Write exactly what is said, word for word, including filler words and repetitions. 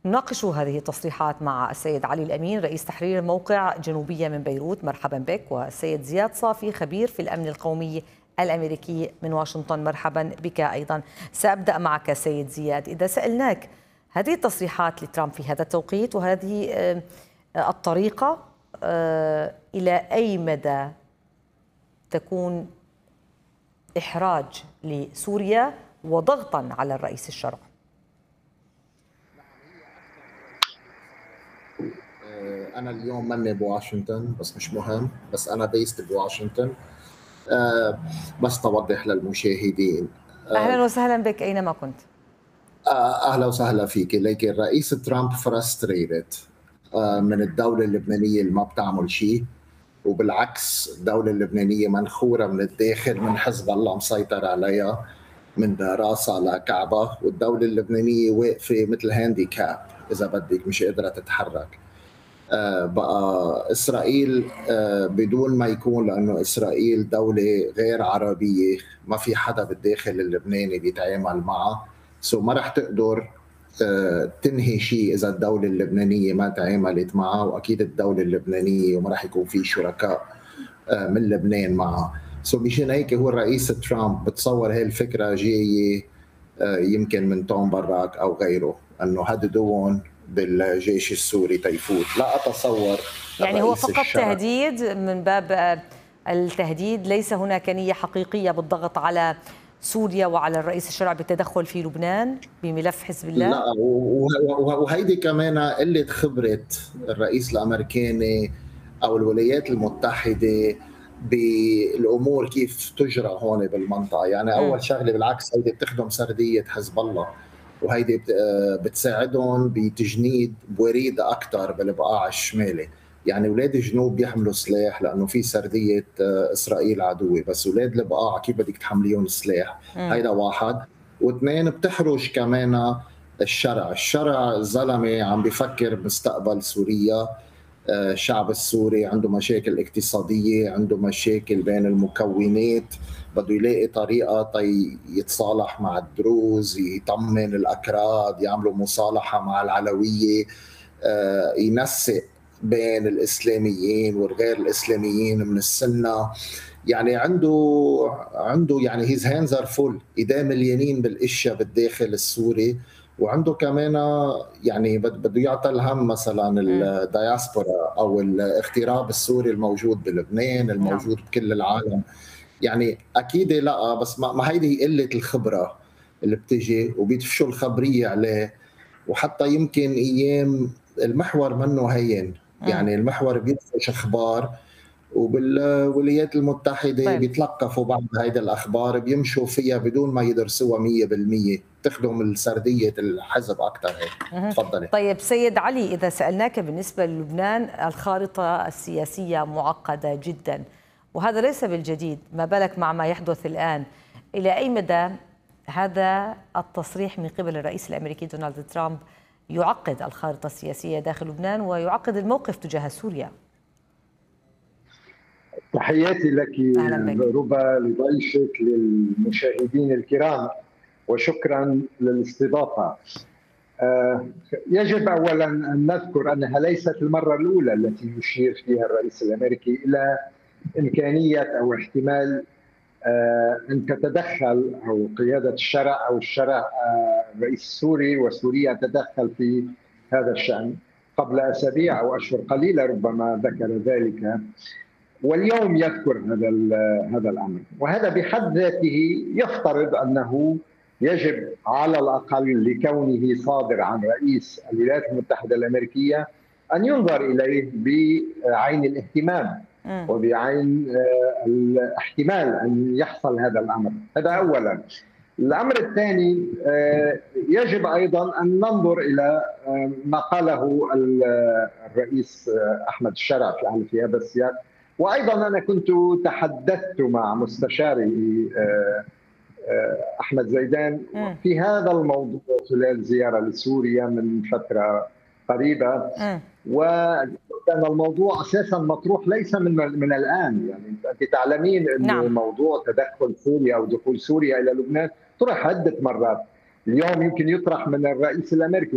نناقش هذه التصريحات مع السيد علي الأمين رئيس تحرير الموقع جنوبية من بيروت، مرحبا بك، والسيد زياد صافي خبير في الأمن القومي الأمريكي من واشنطن، مرحبا بك أيضا. سأبدأ معك سيد زياد. إذا سألناك هذه التصريحات لترامب في هذا التوقيت وهذه الطريقة إلى أي مدى تكون إحراج لسوريا وضغطا على الرئيس الشرعي؟ أنا اليوم ماني بواشنطن، بس مش مهم، بس أنا بيست بواشنطن. أه بس توضح للمشاهدين. أه أهلا وسهلا بك أينما كنت. أه أهلا وسهلا فيك. لكن الرئيس ترامب فرستريتد أه من الدولة اللبنانية اللي ما بتعمل شيء، وبالعكس الدولة اللبنانية منخورة من الداخل من حزب الله مسيطر عليها من راسها لكعبها، والدولة اللبنانية واقفة مثل هاندي كاب إذا بدك، مش قادرة تتحرك. آه بقى إسرائيل آه بدون ما يكون، لأنه إسرائيل دولة غير عربية ما في حدا بالداخل اللبناني بيتعامل معها، سو ما رح تقدر آه تنهي شيء إذا الدولة اللبنانية ما تعاملت معها، وأكيد الدولة اللبنانية وما رح يكون في شركاء آه من لبنان معها. سو مشان هيك هو الرئيس ترامب بتصور هاي الفكرة جاية آه يمكن من توم براك أو غيره، أنه هددون بالجيش السوري تيفوت. لا أتصور يعني هو فقط تهديد من باب التهديد، ليس هناك نية حقيقية بالضغط على سوريا وعلى الرئيس الشرعي بالتدخل في لبنان بملف حزب الله؟ لا، وهيدي كمان قلة خبرة الرئيس الأمريكاني أو الولايات المتحدة بالأمور كيف تجرى هون بالمنطقة. يعني أول شغلة بالعكس هيدي بتخدم سردية حزب الله، وهيدي بتساعدهم بتجنيد بوريدة أكثر بالبقاع الشمالي. يعني أولاد الجنوب بيحملوا سلاح لأنه في سردية إسرائيل عدوة، بس أولاد البقاع كيف بدك تحمليهم سلاح؟ هيدا واحد. واثنين بتحرج كمان الشرع. الشرع زلمة عم بيفكر بمستقبل سوريا. الشعب السوري عنده مشاكل اقتصادية، عنده مشاكل بين المكونات، بده يلاقي طريقة طي يتصالح مع الدروز، يطمن الأكراد، يعملوا مصالحة مع العلوية، ينسق بين الإسلاميين والغير الإسلاميين من السنة. يعني عنده عنده يعني هيز هاندز ار فول، ايديه مليانين بالاشياء بالداخل السوري. وعنده كمان يعني بده يعطي الهم مثلا الدياسبورا او الاغتراب السوري الموجود بلبنان، الموجود بكل العالم. يعني اكيد لا، بس ما هيدي قله الخبره اللي بتجي وبيدفشوا الخبريه عليه. وحتى يمكن ايام المحور منه هين، يعني المحور بيدفش اخبار، وبالولايات المتحدة طيب. بيتلقفوا بعض هيدا الأخبار بيمشوا فيها بدون ما يدرسوها مية بالمية، تخدم السردية الحزب أكثر. هيك تفضلي. طيب سيد علي، إذا سألناك بالنسبة للبنان، الخارطة السياسية معقدة جدا، وهذا ليس بالجديد، ما بالك مع ما يحدث الآن. إلى أي مدى هذا التصريح من قبل الرئيس الأمريكي دونالد ترامب يعقد الخارطة السياسية داخل لبنان ويعقد الموقف تجاه سوريا؟ تحياتي لك ربا، لضيفك، للمشاهدين الكرام، وشكرا للاستضافة. يجب أولا أن نذكر أنها ليست المرة الأولى التي يشير فيها الرئيس الأمريكي إلى إمكانية أو احتمال أن تتدخل أو قيادة الشرع أو الشرع الرئيس السوري وسوريا تدخل في هذا الشأن. قبل أسابيع أو أشهر قليلة ربما ذكر ذلك، واليوم يذكر هذا هذا الامر. وهذا بحد ذاته يفترض انه يجب على الاقل لكونه صادر عن رئيس الولايات المتحده الامريكيه ان ينظر اليه بعين الاهتمام وبعين الاحتمال ان يحصل هذا الامر. هذا اولا. الامر الثاني، يجب ايضا ان ننظر الى ما قاله الرئيس احمد الشرع في هذا السياق. وايضا انا كنت تحدثت مع مستشاري احمد زيدان في هذا الموضوع خلال زياره لسوريا من فتره قريبه، وكان الموضوع اساسا مطروح ليس من من الان. يعني انت تعلمين انه نعم. موضوع تدخل سوريا او دخول سوريا الى لبنان طرح عده مرات. اليوم يمكن يطرح من الرئيس الامريكي.